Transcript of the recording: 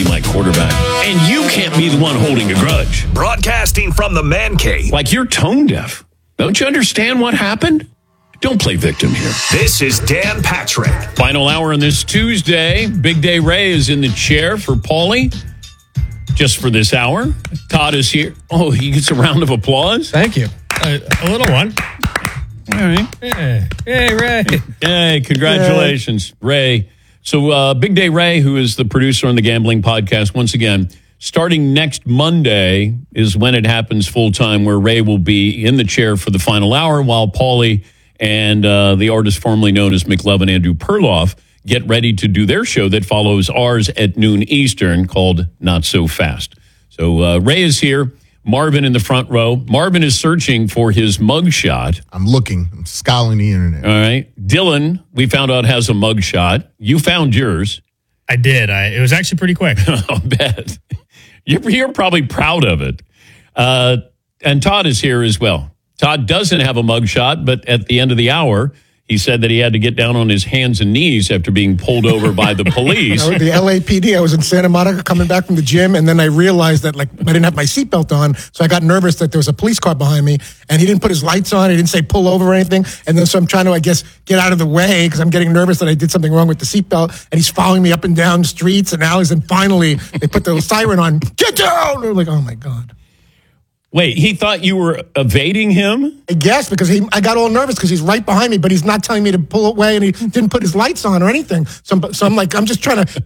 like quarterback. And you can't be the one holding a grudge. Broadcasting from the man cave. Like you're tone deaf. Don't you understand what happened? Don't play victim here. This is Dan Patrick. Final hour on this Tuesday. Big Day Ray is in the chair for Paulie. Just for this hour. Todd is here. Oh, he gets a round of applause. Thank you. A little one. All right. Hey, Ray. Hey, congratulations, Ray. So Big Day Ray, who is the producer on the Gambling Podcast, once again, starting next Monday is when it happens full time, where Ray will be in the chair for the final hour while Paulie and the artist formerly known as McLovin, Andrew Perloff, get ready to do their show that follows ours at noon Eastern called Not So Fast. So Ray is here. Marvin in the front row. Marvin is searching for his mugshot. I'm looking. I'm scouring the internet. All right. Dylan, we found out, has a mugshot. You found yours. I did. It was actually pretty quick. I'll bet. You're probably proud of it. And Todd is here as well. Todd doesn't have a mugshot, but at the end of the hour, he said that he had to get down on his hands and knees after being pulled over by the police. The LAPD, I was in Santa Monica coming back from the gym, and then I realized that I didn't have my seatbelt on, so I got nervous that there was a police car behind me, and he didn't put his lights on, he didn't say pull over or anything, and then so I'm trying to, I guess, get out of the way, because I'm getting nervous that I did something wrong with the seatbelt, and he's following me up and down streets and alleys, and finally, they put the siren on, get down! And I'm like, oh my God. Wait, he thought you were evading him? I guess, because I got all nervous because he's right behind me, but he's not telling me to pull away, and he didn't put his lights on or anything. So I'm like, I'm just trying to